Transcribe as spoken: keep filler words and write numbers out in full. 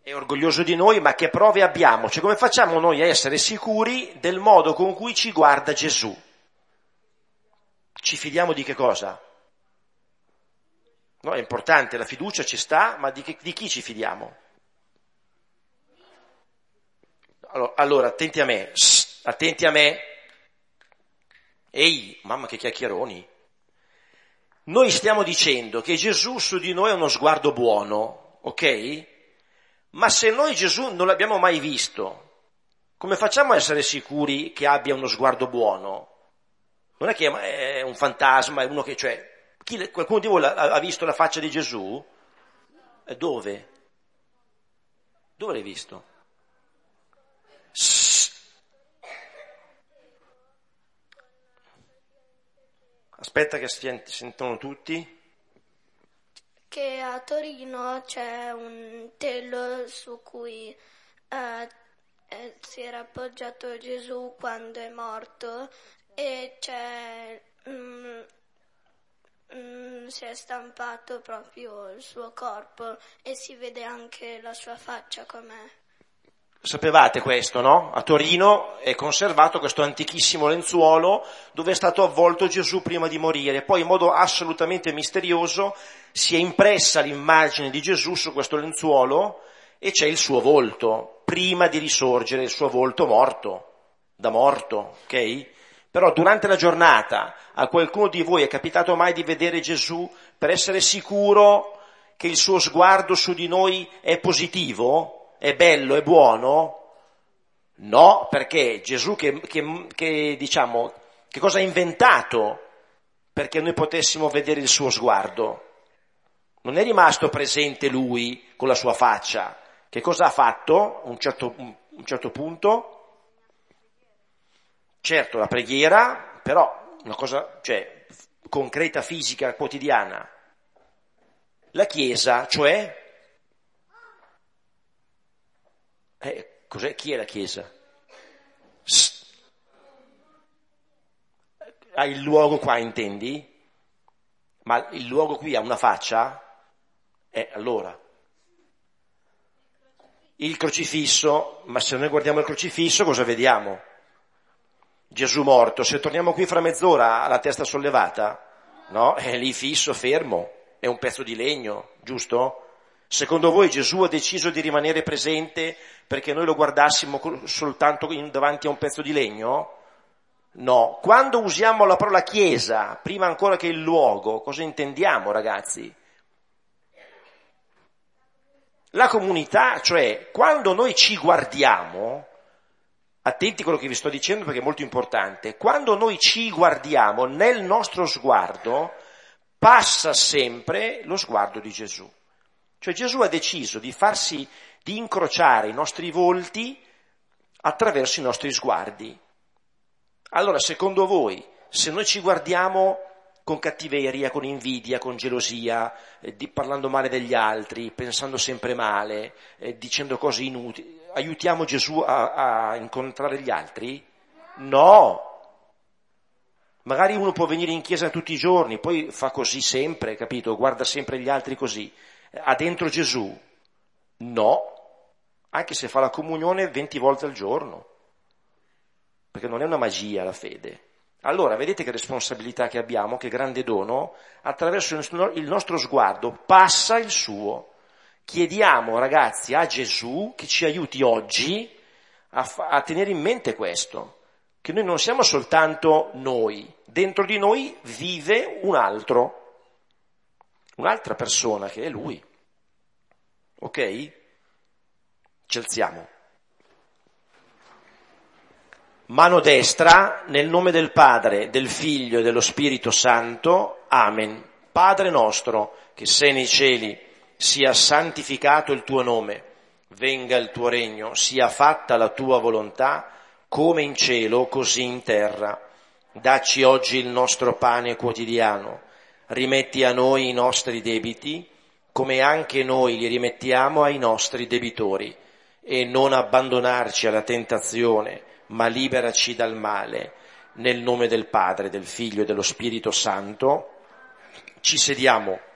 è orgoglioso di noi, ma che prove abbiamo? Cioè, come facciamo noi a essere sicuri del modo con cui ci guarda Gesù? Ci fidiamo di che cosa? No, è importante, la fiducia ci sta, ma di, che, di chi ci fidiamo? Allora, allora, attenti a me, Shh, attenti a me. Ehi, mamma che chiacchieroni. Noi stiamo dicendo che Gesù su di noi ha uno sguardo buono, ok? Ma se noi Gesù non l'abbiamo mai visto, come facciamo a essere sicuri che abbia uno sguardo buono? Non è che è un fantasma, è uno che, cioè, chi, qualcuno di voi ha visto la faccia di Gesù? E dove? Dove l'hai visto? Shhh. Aspetta che si sentono tutti. Che a Torino c'è un telo su cui eh, eh, si era appoggiato Gesù quando è morto e c'è, mm, mm, si è stampato proprio il suo corpo e si vede anche la sua faccia com'è. Sapevate questo, no? A Torino è conservato questo antichissimo lenzuolo dove è stato avvolto Gesù prima di morire. Poi in modo assolutamente misterioso si è impressa l'immagine di Gesù su questo lenzuolo e c'è il suo volto, prima di risorgere, il suo volto morto, da morto, ok? Però durante la giornata a qualcuno di voi è capitato mai di vedere Gesù per essere sicuro che il suo sguardo su di noi è positivo? È bello, è buono? No, perché Gesù che, che, che diciamo, che cosa ha inventato perché noi potessimo vedere il suo sguardo? Non è rimasto presente lui con la sua faccia. Che cosa ha fatto a un certo, un certo punto? Certo, la preghiera, però una cosa, cioè, concreta, fisica, quotidiana. La Chiesa, cioè... Eh, cos'è? Chi è la Chiesa? Psst. Ha il luogo qua, intendi? Ma il luogo qui ha una faccia? Eh, allora. Il crocifisso, ma se noi guardiamo il crocifisso cosa vediamo? Gesù morto. Se torniamo qui fra mezz'ora ha la testa sollevata? No, è lì fisso, fermo. È un pezzo di legno, giusto? Secondo voi Gesù ha deciso di rimanere presente perché noi lo guardassimo soltanto davanti a un pezzo di legno? No. Quando usiamo la parola chiesa, prima ancora che il luogo, cosa intendiamo, ragazzi? La comunità, cioè quando noi ci guardiamo, attenti a quello che vi sto dicendo perché è molto importante, quando noi ci guardiamo nel nostro sguardo passa sempre lo sguardo di Gesù. Cioè Gesù ha deciso di farsi, di incrociare i nostri volti attraverso i nostri sguardi. Allora, secondo voi, se noi ci guardiamo con cattiveria, con invidia, con gelosia, eh, di, parlando male degli altri, pensando sempre male, eh, dicendo cose inutili, aiutiamo Gesù a, a incontrare gli altri? No! Magari uno può venire in chiesa tutti i giorni, poi fa così sempre, capito? Guarda sempre gli altri così. Ha dentro Gesù? No, anche se fa la comunione venti volte al giorno, perché non è una magia la fede. Allora, vedete che responsabilità che abbiamo, che grande dono, attraverso il nostro sguardo passa il suo. Chiediamo, ragazzi, a Gesù che ci aiuti oggi a, fa- a tenere in mente questo, che noi non siamo soltanto noi, dentro di noi vive un altro. Un'altra persona che è lui. Ok? Ci alziamo. Mano destra, nel nome del Padre, del Figlio e dello Spirito Santo. Amen. Padre nostro, che sei nei cieli, sia santificato il tuo nome. Venga il tuo regno, sia fatta la tua volontà, come in cielo, così in terra. Dacci oggi il nostro pane quotidiano. Rimetti a noi i nostri debiti, come anche noi li rimettiamo ai nostri debitori, e non abbandonarci alla tentazione, ma liberaci dal male. Nel nome del Padre, del Figlio e dello Spirito Santo, ci sediamo.